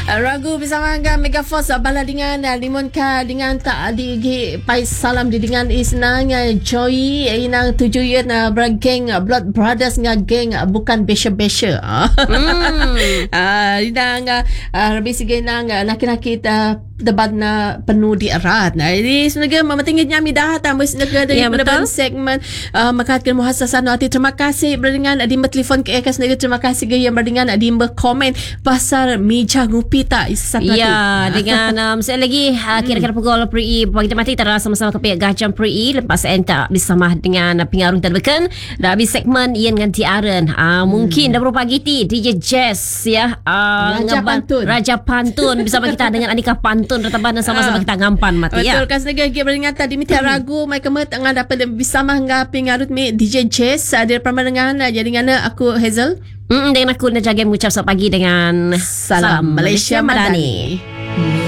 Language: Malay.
Ragu bersama dengan Megaforce bala dengan limun ka dengan tak di pai salam di dengan isnang Joy inang tuju ye na geng Blood Brothers nga geng bukan besha-besha. Inang rabi sige nang laki-laki debat na penuh di erat. Jadi senaga mematingginya midah tambah senaga dari debat segmen makatkan muhasasan hati. Terima kasih berdingan di telefon ke ekas senaga. Terima kasih yang berdingan di komen pasal meja ngupita satu ya dengan saya lagi kira-kira pukul PRI bagi mati terasa sama-sama ke pihak gajam PRI lepas enta bersama dengan pengaruh terbekan dah habis segmen Ian dengan Tiaren mungkin dah berupa giti DJ Jazz ya Raja Pantun bersama kita dengan Anika Pantun rataban sama-sama kita ngampan mati ya. Betul kan sebagai peringatan tadi miti ragu mai kemet tengah dapat bersama dengan pengarut mi DJ Jazz ada permandangan jadi ngana aku Hazel dengan aku nak jaga mengucap selamat pagi dengan Salam Malaysia Madani.